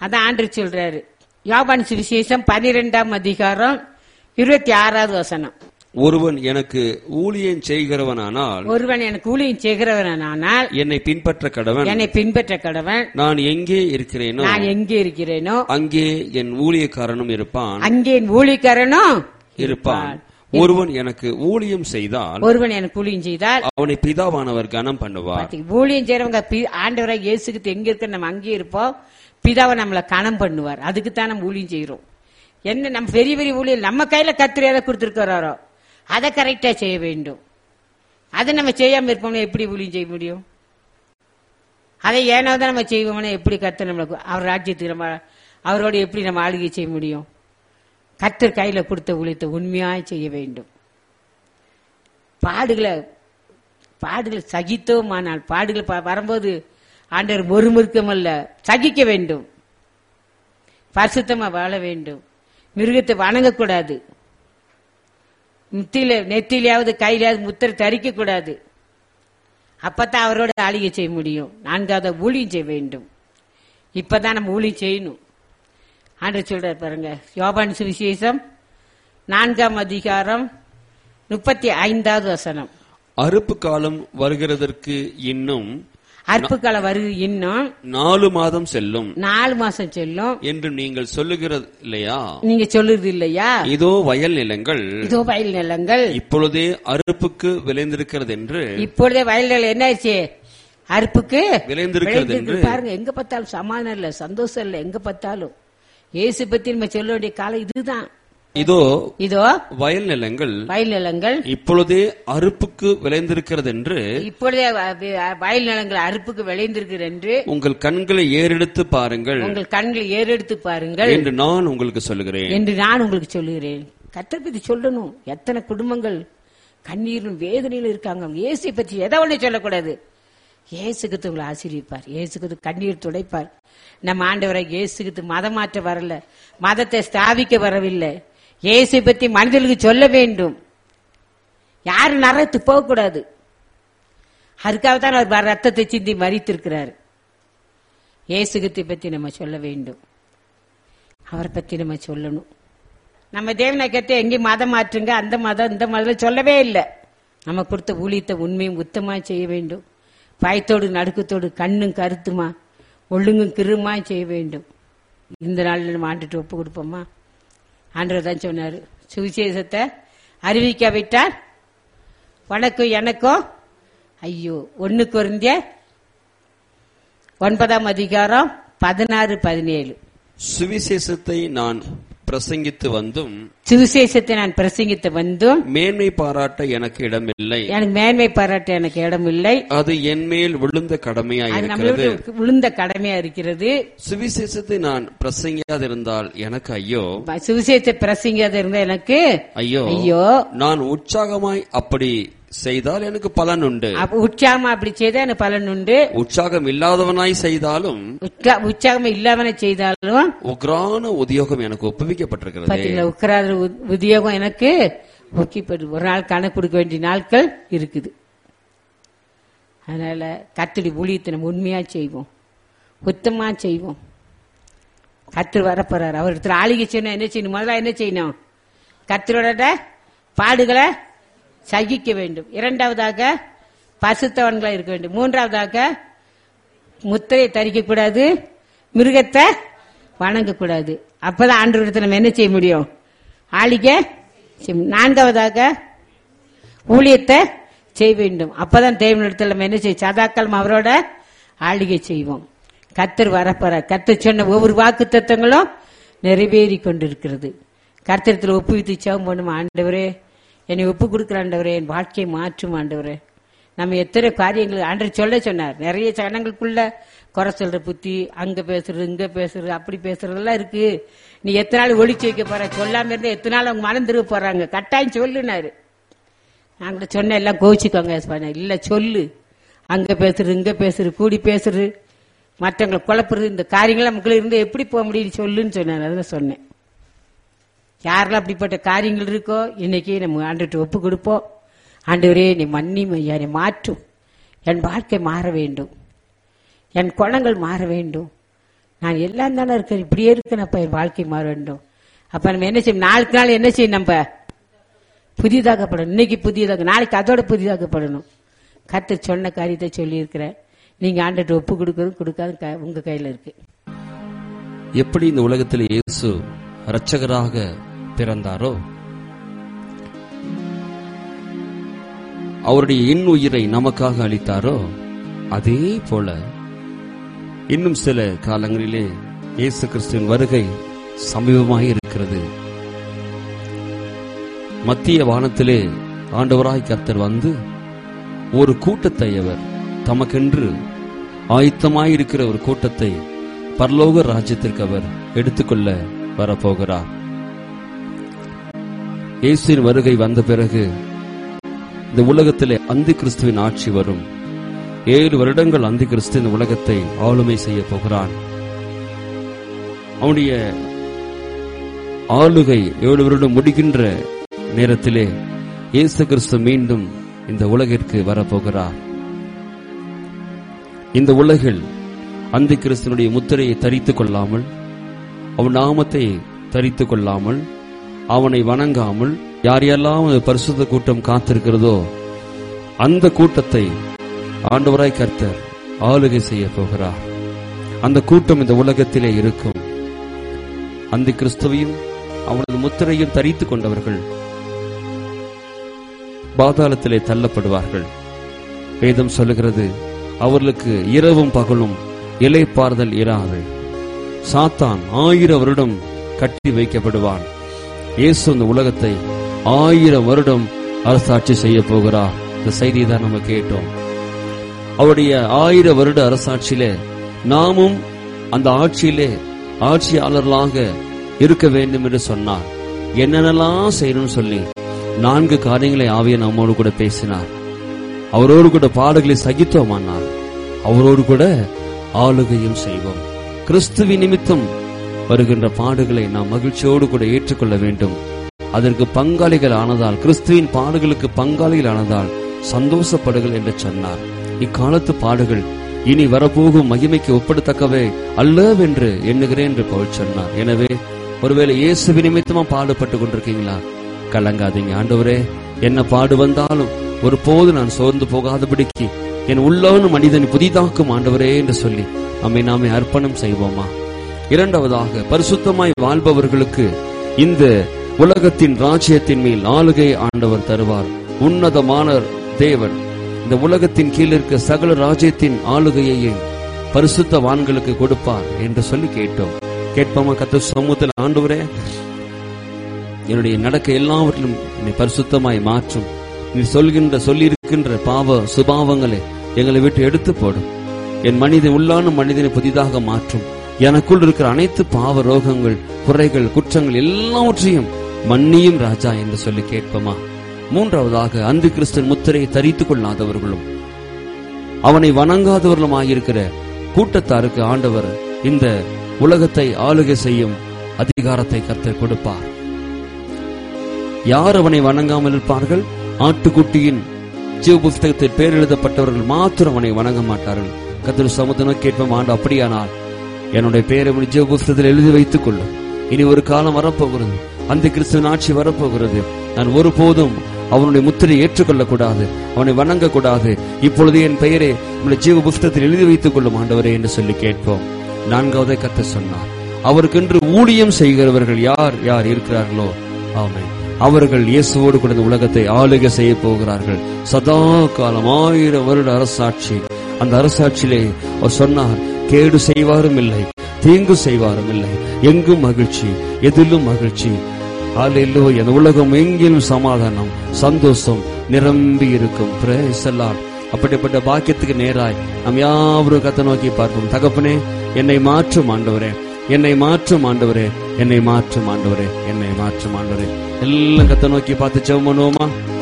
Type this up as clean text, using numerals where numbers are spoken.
அதான் ஆண்டவர் சொல்றாரு. யோவான் சுவிசேஷம் 12ஆம் அதிகாரம் 26வது வசனம். ஒருவன் எனக்கு ஊழியம் செய்கிறவனானால் என்னை பின்பற்ற கடவன். நான் எங்கே இருக்கிறேனோ அங்கே என் ஊழியக்காரனும் இருப்பான். ஒருவன் எனக்கு ஊழியம் செய்தால் அவனை பிதாவானவர் கனம் பண்ணுவார். ஊழியம் செய்யறவங்க ஆண்டவராக இயேசுக்கு எங்க இருக்க நம்ம அங்கே இருப்போம். பிதாவை நம்மளை கனம் பண்ணுவார். அதுக்குத்தான் நம்ம ஊழியம் செய்யறோம். என்ன நம்ம பெரிய பெரிய ஊழியம் நம்ம கையில கத்திரி எதை கொடுத்திருக்கிறாரோ அதை கரெக்டா செய்ய வேண்டும். அதை நம்ம செய்யாம இருப்போம்னா எப்படி ஊழியம் செய்ய முடியும்? அதை ஏனாவது நம்ம செய்வோம்னா எப்படி கர்த்தர் நம்மளுக்கு அவர் ராஜ்யத்துக்கு நம்ம அவரோட எப்படி நம்ம ஆளுகை செய்ய முடியும்? கர்த்தர் கையில கொடுத்த ஊழியத்தை உண்மையாய் செய்ய வேண்டும். பாடுகளை சகித்தோமானால் பாடுகள் வரும்போது ஆண்டவர் முறுமுறுக்கம் அல்ல, சகிக்க வேண்டும். பரிசுத்தமா வாழ வேண்டும். மிருகத்தை வணங்கக்கூடாது. நெத்திலையாவது கையிலாவது முத்திரை தரிக்க கூடாது. அப்பதான் அவரோட ஆளுகை செய்ய முடியும். 4வது ஊழியம் செய்ய வேண்டும். இப்பதான் நம்ம ஊழியம் செய்யணும். ஆண்டவர் சொல்றார் பாருங்க, யோவான் சுவிசேஷம் 4ஆம் அதிகாரம் 35வது வசனம். அறுப்பு காலம் வருகிறதற்கு இன்னும் 4 மாதம் செல்லும் என்று நீங்கள் சொல்லுகிறது இல்லையா? இதோ வயல் நிலங்கள் இப்பொழுதே அறுப்புக்கு விளைந்திருக்கிறது என்று. இப்பொழுதே வயல் நிலம் என்ன ஆச்சு? அறுப்புக்கு விளைந்திருக்கிறது என்று பாருங்க. எங்க பார்த்தாலும் சமாதானம் இல்ல, சந்தோஷம் இல்ல. எங்க பார்த்தாலும் இயேசு பத்தி நம்ம சொல்ல வேண்டிய காலம் இதுதான். இதோ வயல் நிலங்கள் இப்பொழுதே அறுப்புக்கு விளைந்திருக்கிறது என்று. இப்பொழுதே வயல் நிலங்கள் அறுப்புக்கு விளைந்திருக்கிறது என்று உங்கள் கண்களை ஏறெடுத்து பாருங்கள் என்று நான் உங்களுக்கு சொல்லுகிறேன். கர்த்தரை பத்தி சொல்லணும். எத்தனை குடும்பங்கள் கண்ணீரும் வேதனையிலும் இருக்காங்க. இயேசு பற்றி எதை ஒண்ணு சொல்லக்கூடாது. இயேசுக்கு உங்களை ஆசீர்வதிப்பார். இயேசுக்கு கண்ணீர் துடைப்பார். நம்ம ஆண்டவரை இயேசுக்கு மதம் மாற்ற வரல, மதத்தை ஸ்தாபிக்க வரவில்லை. இயேசு பத்தி மனிதர்களுக்கு சொல்ல வேண்டும். யாரும் நரகத்து போக கூடாது. அதுக்காகத்தான் அவர் ரத்தத்தை சிந்தி மரித்திருக்கிறார். இயேசுகத்தை பத்தி நம்ம சொல்ல வேண்டும். அவரை பத்தி நம்ம சொல்லணும். நம்ம தேவநாயகத்தை எங்கேயும் மதம் மாற்றுங்க, அந்த மதம் இந்த மதம் சொல்லவே இல்லை. நம்ம கொடுத்த ஊழியத்தை உண்மையும் உத்தமா செய்ய வேண்டும். பயத்தோடு நடுக்கத்தோடு கண்ணும் கருத்துமா ஒழுங்கும் கிருமா செய்ய வேண்டும். இந்த நாள் நம்ம ஆண்டுட்டு ஒப்பு கொடுப்போமா? ஆண்டவர் தான் சொன்னாரு, சுவிசேஷத்தை அறிவிக்காவிட்டால் உனக்கும் எனக்கும் ஐயோ. 1 கொரிந்தியர் 9ஆம் அதிகாரம் 16-17. சுவிசேஷத்தை நான் பிரசங்கித்து வந்தும் மேன்மை பாராட்ட எனக்கு இடமில்லை. அது என் மேல் விழுந்த கடமையா இருக்கிறது. சுவிசேஷத்தை நான் பிரசங்கியாதிருந்தால் எனக்கு ஐயோ. சுவிசேஷத்தை பிரசங்கியாதிருந்தால் எனக்கு ஐயோ. நான் உற்சாகமாய் அப்படி செய்தால் எனக்கு பலன் உண்டு. உற்சாகமா அப்படி செய்தால் எனக்கு பலன் உண்டு. உற்சாகம் இல்லாதவனாய் செய்தாலும் உக்ரான உத்தியோகம் எனக்கு ஒப்புவிக்கப்பட்டிருக்கிறது. உக்ரான உத்தியோகம் எனக்கு ஒரு நாள் கணக்கு கொடுக்க வேண்டிய நாட்கள் இருக்குது. அதனால கர்த்தருடைய ஊழியத்தை நம்ம உண்மையா செய்வோம், உத்தமா செய்வோம். கர்த்தர் வரப்போறார். அவர் ஆளுகை செய்யணும். என்ன செய்யணும்? முதல்ல என்ன செய்யணும்? கர்த்தரோட பாடுகளை சகிக்க வேண்டும். 2வதாக பசுத்தவன்களா இருக்க வேண்டும். 3வதாக முத்திரையை தரிக்க கூடாது, மிருகத்தை வணங்கக்கூடாது. அப்பதான் ஆண்டவரிடத்தில் நம்ம என்ன செய்ய முடியும்? ஆளுகை. 4வதாக ஊழியத்தை செய்ய வேண்டும். அப்பதான் தேவனிடத்தில் நம்ம என்ன செய்ய சதாக்காலம் அவரோட ஆளுகை செய்வோம். கர்த்தர் வரப்போறார். கர்த்தர் சொன்ன ஒவ்வொரு வாக்கு தத்தங்களும் நிறைவேறி கொண்டிருக்கிறது. கர்த்தரத்தில் ஒப்புவித்து சேவம் பண்ணும். ஆண்டவரே என்னை ஒப்பு கொடுக்கிற ஆண்டவரே, என் வாழ்க்கையை மாற்றும் ஆண்டவரே. நம்ம எத்தனை காரியங்கள் ஆண்டவர் சொல்ல சொன்னார். நிறைய ஜனங்களுக்குள்ள குறை சொல்ற புத்தி, அங்க பேசுறது இங்க பேசுறது அப்படி பேசுறதெல்லாம் இருக்கு. நீ எத்தனை நாள் ஒளிச்சு வைக்க போற? சொல்லாம இருந்தா எத்தனை நாள் அவங்க மனம் திரும்ப போறாங்க. கட்டாயம் சொல்லுனாரு. நாங்க சொன்ன எல்லாம் கோவிச்சுக்கோங்க. இல்ல சொல்லு. அங்க பேசுறது இங்க பேசுறது கூடி பேசுறது மற்றவங்களை குழப்புறது இந்த காரியங்கள் நமக்குள்ள இருந்து எப்படி போக முடியும் சொல்லுன்னு சொன்னார். அதான் சொன்னேன். யாரெல்லாம் அப்படிப்பட்ட காரியங்கள் இருக்கோ இன்னைக்கு நம்ம ஆண்டவர்கிட்ட ஒப்பு கொடுப்போம். ஆண்டவரே நீ மன்னியும் ஐயா, நீ மாற்றும். என் வாழ்க்கை மாற வேண்டும், என் குணங்கள் மாற வேண்டும். நான் எல்லாம் தானே இருக்கேன், இப்படியே இருக்கேன்ப்பா, என் வாழ்க்கை மாற வேண்டும். அப்ப நம்ம என்ன செய்யணும்? நாளுக்கு நாள் என்ன செய்யணும்? நம்ம புதிதாக்கப்படணும். இன்னைக்கு புதிதாக, நாளைக்கு அதோட புதிதாக்கப்படணும். கர்த்தர் சொன்ன காரியத்தை சொல்லி இருக்கிறேன். நீங்க ஆண்டவர்ட்ட ஒப்பு கொடுக்கறது கொடுக்காது உங்க கையில இருக்கு. எப்படி இந்த உலகத்தில் இயேசு இரட்சகராக பிறந்தாரோ, அவருடைய இன்னுயிரை நமக்காக அளித்தாரோ, அதே போல இன்னும் சில காலங்களிலே இயேசு கிறிஸ்துவின் வருகை சமீபமாக இருக்கிறது. மத்திய வானத்திலே ஆண்டவராய் கர்த்தர் வந்து ஒரு கூட்டத்தை அவர் தமக்கென்று ஆயத்தமாயிருக்கிற ஒரு கூட்டத்தை பரலோக ராஜ்யத்திற்கு அவர் எடுத்துக்கொள்ள வரப்போகிறார். இயேசுவின் வருகை வந்த பிறகு இந்த உலகத்திலே அந்தி கிறிஸ்துவின் ஆட்சி வரும். 7 வருடங்கள் அந்தி கிறிஸ்து இந்த உலகத்தை ஆளுமை செய்ய போகிறான். அவனுடைய ஆளுகை 7 வருடம் முடிகின்ற நேரத்திலே இயேசு கிறிஸ்து மீண்டும் இந்த உலகிற்கு வரப்போகிறார். இந்த உலகில் அந்தி கிறிஸ்துனுடைய முத்திரையை தரித்துக் கொள்ளாமல், அவன் நாமத்தை தரித்துக் கொள்ளாமல், அவனை வணங்காமல் யாரெல்லாம் பரிசுத்த கூட்டம் காத்திருக்கிறதோ அந்த கூட்டத்தை ஆண்டவராய் கர்த்தர் ஆளுகை செய்ய போகிறார். அந்த கூட்டம் இந்த உலகத்திலே இருக்கும். அந்தி கிறிஸ்துவையும் அவனது முத்திரையும் தரித்துக் கொண்டவர்கள் பாதாளத்திலே தள்ளப்படுவார்கள். வேதம் சொல்லுகிறது, அவர்களுக்கு இரவும் பகலும் இளைப்பாறுதல் இராது. சாத்தான் 1000 வருடம் கட்டி வைக்கப்படுவான். இயேசு இந்த உலகத்தை 1000 வருடம் அரசாட்சி செய்ய போகிறார். இந்த செய்தியை தான் நம்ம கேட்டோம். அவருடைய 1000 வருட அரசாட்சியிலே நாமும் அந்த ஆட்சியிலே ஆட்சியாளர்களாக இருக்க வேண்டும் என்று சொன்னார். என்னென்னலாம் செய்யணும்னு சொல்லி 4 காரியங்களை ஆவிய நம்மோடு கூட பேசினார். அவரோடு கூட பாடுகளை சகித்தோமானார். அவரோடு கூட ஆளுகையும் செய்வோம். கிறிஸ்துவின் நிமித்தம் வருகின்ற பாடுகளை நாம் மகிழ்ச்சியோடு கூட ஏற்றுக்கொள்ள வேண்டும். அதற்கு பங்காளிகள் ஆனதால், கிறிஸ்துவின் பாடுகளுக்கு பங்காளிகள் ஆனதால் சந்தோஷப்படுங்கள் என்று சொன்னார். இக்காலத்து பாடுகள் இனி வரப்போகும் மகிமைக்கு ஒப்பிடத்தக்கவே அல்லவென்று எண்ணுகிறேன் என்று பவுல் சொன்னார். எனவே ஒருவேளை இயேசு நிமித்தமா பாடுபட்டு கொண்டிருக்கீங்களா? கலங்காதீங்க. ஆண்டவரே, என்ன பாடு வந்தாலும் ஒரு போது நான் சோர்ந்து போகாதபடிக்கு என் உள்ளவனும் மனிதன் புதிதாக்கும் ஆண்டவரே என்று சொல்லி நம்மை நாமே அர்ப்பணம் செய்வோமா? இரண்டாவதாக, பரிசுத்தமாய் வாழ்பவர்களுக்கு இந்த உலகத்தின் ராஜ்யத்தின் மேல் ஆளுகை ஆண்டவர் தருவார். உன்னதமான தேவன் இந்த உலகத்தின் கீழ் இருக்க சகல ராஜ்யத்தின் ஆளுகையை பரிசுத்தவான்களுக்கு கொடுப்பார் என்று சொல்லி கேட்டோம். கேட்போமா? கர்த்தர் சமூகத்தில், ஆண்டவரே, என்னுடைய நடக்க எல்லாவற்றிலும் என்னை பரிசுத்தமாய் மாற்றும். நீ சொல்லியிருக்கின்ற பாவ சுபாவங்களை எங்களை விட்டு எடுத்து போடும். என் உள்ளான மனிதனை புதிதாக மாற்றும். எனக்குள் இருக்கிற அனைத்து பாவ ரோகங்கள், குறைகள், குற்றங்கள் எல்லாவற்றையும் மன்னியும் ராஜா என்று சொல்லி கேட்போமா? மூன்றாவதாக, அந்தி கிறிஸ்துவின் முத்திரையை தரித்துக் கொள்ளாதவர்களும் அவனை வணங்காதவர்களும் ஆகியிருக்கிற கூட்டத்தாருக்கு ஆண்டவர் இந்த உலகத்தை ஆளுகை செய்யும் அதிகாரத்தை கர்த்தர் கொடுப்பார். யார் அவனை வணங்காமல் இருப்பார்கள்? ஆட்டுக்குட்டியின் ஜீவ புஸ்தகத்தில் பேர் எழுதப்பட்டவர்கள் மாத்திரம் அவனை வணங்க மாட்டார்கள். கர்த்தர் சமுத்திரம் கேட்போம், ஆண்டு அப்படியானால் என்னுடைய பெயரை ஜீவ புஸ்தகத்தில் எழுதி வைத்துக் கொள்ளும். இனி ஒரு காலம் வரப்போகிறது, அந்த கிறிஸ்துவின் ஆட்சி வரப்போகிறது. நான் ஒருபோதும் அவனுடைய முத்திரை ஏற்றுக்கொள்ளக்கூடாது, அவனை வணங்கக்கூடாது. இப்பொழுது என் பெயரை நம்முடைய ஜீவ புஸ்தகத்தில் எழுதி வைத்துக் கொள்ளும் ஆண்டவரே என்று சொல்லி கேட்போம். நான்காவதை கர்த்தர் சொன்னார், அவருக்கென்று ஊழியம் செய்கிறவர்கள் யார் யார் இருக்கிறார்களோ ஆமென், அவர்கள் இயேசுவோடு கூட உலகத்தை ஆளுகை செய்ய போகிறார்கள். சதா காலம் 1000 வருட அரசாட்சி. அந்த அரசாட்சியிலே அவர் சொன்னார், கேடு செய்வாரும் இல்லை, தீங்கு செய்வாரும் இல்லை, எங்கும் மகிழ்ச்சி, எதிலும் மகிழ்ச்சி. அல்லேலூயா. இந்த உலகம் எங்கிலும் சமாதானம், சந்தோஷம் நிரம்பி இருக்கும். Praise the Lord. அப்படிப்பட்ட பாக்கியத்துக்கு நேராய் நாம் யாவரும் கர்த்தரை நோக்கி பார்ப்போம். தகப்பனே, என்னை மாற்றும் ஆண்டவரே, என்னை மாற்றும் ஆண்டவரே, என்னை மாற்றும் ஆண்டவரே, என்னை மாற்றும் ஆண்டவரே. எல்லாம் கர்த்தரை நோக்கி பார்த்து ஜெபம் பண்ணுவோமா?